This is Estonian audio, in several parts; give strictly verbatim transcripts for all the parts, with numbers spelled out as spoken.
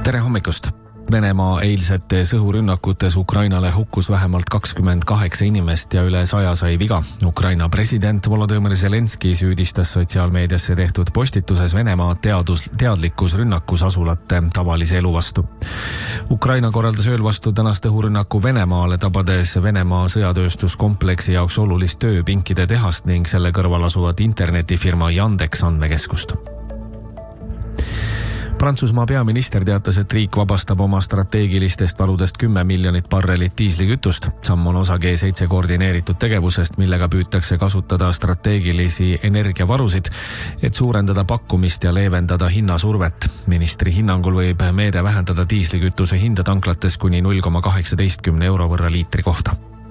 Tere hommikust! Venemaa eilsetes õhurünnakutes Ukrainale hukkus vähemalt kakskümmend kaheksa inimest ja üle saja sai viga. Ukraina president Volodõmõr Zelenski süüdistas sotsiaalmeediasse tehtud postituses Venemaa teadus, teadlikkus rünnakus asulate tavalise elu vastu. Ukraina korraldas ööl vastu tänast õhurünnaku Venemaale, tabades Venemaa sõjatööstuskompleksi jaoks olulist tööpinkide tehast ning selle kõrval asuvat internetifirma Yandex andmekeskust. Prantsusmaa peaminister teatas, et riik vabastab oma strateegilistest varudest kümme miljonit barrelit diislikütust. Samm on osa G seitse koordineeritud tegevusest, millega püütakse kasutada strateegilisi energiavarusid, et suurendada pakkumist ja leevendada hinnasurvet. Ministri hinnangul võib meede vähendada diislikütuse hinda tanklates kuni null koma kaheksateist euro võrra liitri kohta.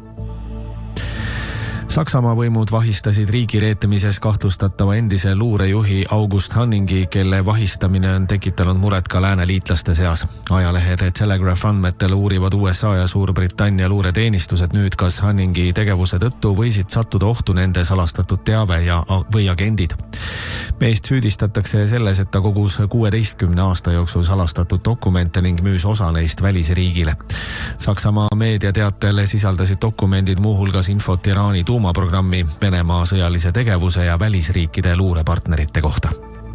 Saksamaa võimud vahistasid riigireetemises kahtlustatava endise luurejuhi August Hanningi, kelle vahistamine on tekitanud muret ka lääne liitlaste seas. Ajalehed Telegraph andmetel uurivad U S A ja Suurbritannia luureteenistused nüüd, kas Hanningi tegevuse tõttu võisid sattuda ohtu nende salastatud teave ja või agendid. Meist süüdistatakse selles, et ta kogus kuueteistkümne aasta jooksul salastatud dokumente ning müüs osa neist välisriigile. Saksamaa meediateatel sisaldasid dokumendid muuhulgas infot Iraani tuumaprogrammi, Venemaa sõjalise tegevuse ja välisriikide luurepartnerite kohta.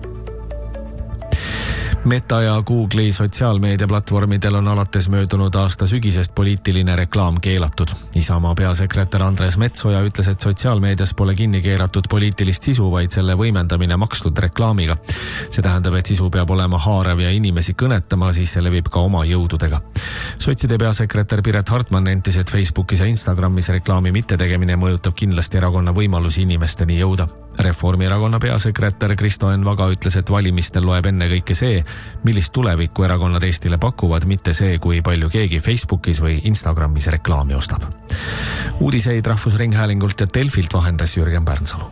Meta ja Google'i sotsiaalmeediaplatvormidel on alates möödunud aasta sügisest poliitiline reklaam keelatud. Isamaa peasekretär Andres Metsoja ütles, et sotsiaalmeedias pole kinni keeratud poliitilist sisu, vaid selle võimendamine makstud reklaamiga. See tähendab, et sisu peab olema haarav ja inimesi kõnetama, siis see levib ka oma jõududega. Sotside peasekretär Piret Hartman nentis, et Facebookis ja Instagramis reklaami mittetegemine mõjutab kindlasti erakonna võimalusi inimesteni jõuda. Reformierakonna peasekretär Kristo Enn Vaga ütles, et valimistel loeb enne kõike see, millist tulevikku erakonnad Eestile pakuvad, mitte see, kui palju keegi Facebookis või Instagramis reklaami ostab. Uudiseid Rahvusringhäälingult ja Delfilt vahendas Jürgen Pärnsalu.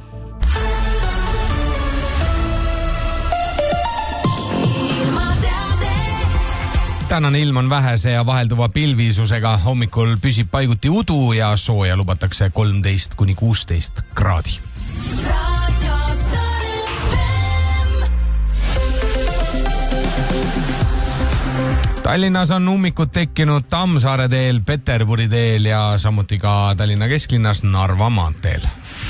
Tänane ilm on vähese ja vahelduva pilvisusega. Hommikul püsib paiguti udu ja sooja lubatakse kolmteist kuni kuusteist kraadi. Tallinnas on ummikud tekkinud Tammsaare teel, Peterburi teel ja samuti ka Tallinna kesklinnas Narva maanteel.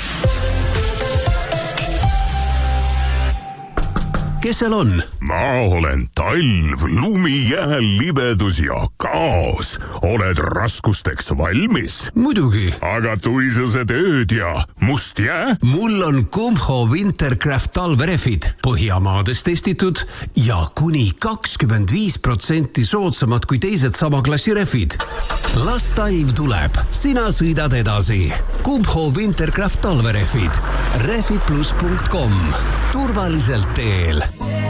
Kes seal on? Ma olen talv, lumi, jääl, libedus ja kaos. Oled raskusteks valmis? Muidugi. Aga tuisused ööd ja must jää? Mul on Kumho Wintercraft talverefid, Põhjamaades testitud ja kuni kakskümmend viis protsenti soodsamad kui teised sama klassi refid. Las talv tuleb, sina sõidad edasi. Kumho Wintercraft talverefid. refid plus punkt com. Turvaliselt teel.